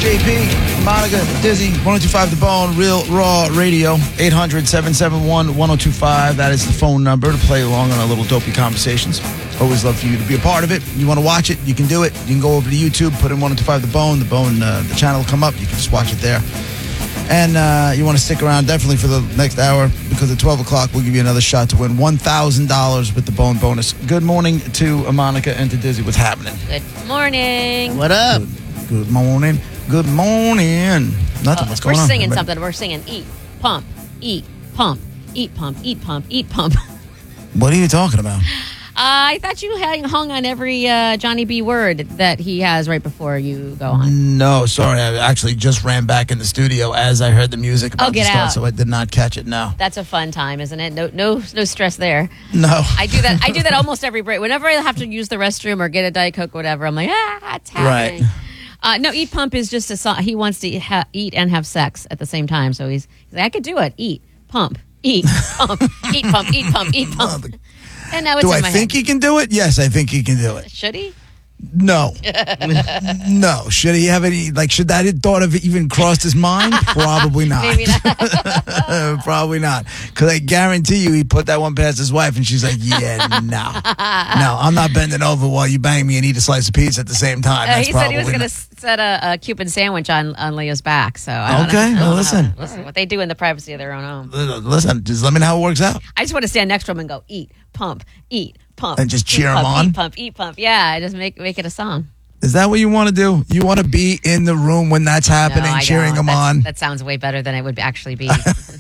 JP, Monica, Dizzy, 1025 The Bone, Real Raw Radio, 800-771-1025. That is the phone number to play along on our little dopey conversations. Always love for you to be a part of it. You want to watch it, you can do it. You can go over to YouTube, put in 1025 The Bone. The channel will come up. You can just watch it there. And you want to stick around definitely for the next hour, because at 12 o'clock we'll give you another shot to win $1,000 with the Bone bonus. Good morning to Monica and to Dizzy. What's happening? Good morning. What up? Good morning. Good morning. Nothing. What's going on? We're singing something. We're singing eat, pump, eat, pump, eat, pump, eat, pump, eat, pump. What are you talking about? I thought you had hung on every Johnny B word that he has right before you go on. No, sorry. I actually just ran back in the studio as I heard the music about to start, so I did not catch it. No. That's a fun time, isn't it? No stress there. No. I do that almost every break. Whenever I have to use the restroom or get a Diet Coke or whatever, I'm like, it's happening. Right. No, eat pump is just a song. He wants to eat and have sex at the same time. So he's like, I could do it. Eat, pump, eat, pump, eat, pump, eat, pump, eat, pump. And now it's do in I my think head. he can do it? Yes, I think he can do it. Should he? No. No. Should he have any, should that have thought of it even crossed his mind? Probably not. Maybe not. Probably not. Because I guarantee you he put that one past his wife and she's like, yeah, no. No, I'm not bending over while you bang me and eat a slice of pizza at the same time. That's he said he was going to set a Cuban sandwich on Leah's back. So I don't know. Listen. Listen, what they do in the privacy of their own home. Listen, just let me know how it works out. I just want to stand next to him and go, eat, pump, eat, pump. And just cheer eat, him pump, on? Eat, pump, eat, pump. Yeah, just make it a song. Is that what you want to do? You want to be in the room when that's happening, No, cheering him on? That sounds way better than it would actually be.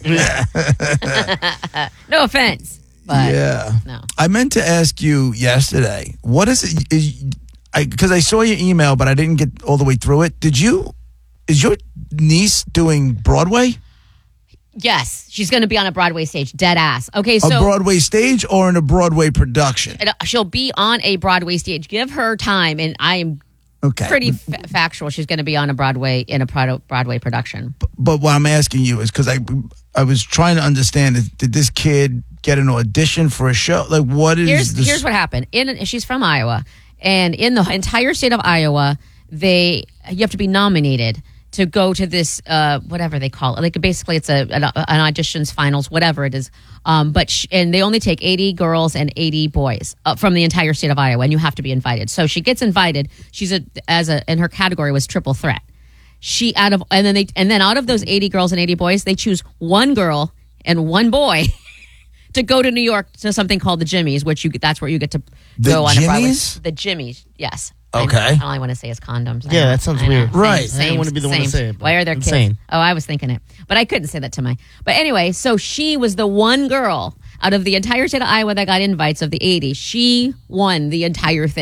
No offense. But yeah. No. I meant to ask you yesterday, what is it? Because I saw your email, but I didn't get all the way through it. Is your niece doing Broadway? Yes, she's going to be on a Broadway stage, dead ass. Okay, so a Broadway stage or in a Broadway production? She'll be on a Broadway stage. Give her time, and I am pretty factual. She's going to be on a Broadway production. But what I'm asking you is because I was trying to understand: did this kid get an audition for a show? Like, what is here's what happened. She's from Iowa, and in the entire state of Iowa, you have to be nominated to go to this, whatever they call it. Like, basically, it's an auditions, finals, whatever it is. And they only take 80 girls and 80 boys from the entire state of Iowa, and you have to be invited. So she gets invited. She's and her category was triple threat. And then out of those 80 girls and 80 boys, they choose one girl and one boy to go to New York to something called the Jimmies, that's where you get to go on a Broadway. The Jimmies, yes. Okay. All I want to say is condoms. Yeah, that sounds weird. Right. I don't want to be the one to say it. Why are there kids? Oh, I was thinking it. But I couldn't say that to my... But anyway, so she was the one girl out of the entire state of Iowa that got invites of the 80. She won the entire thing.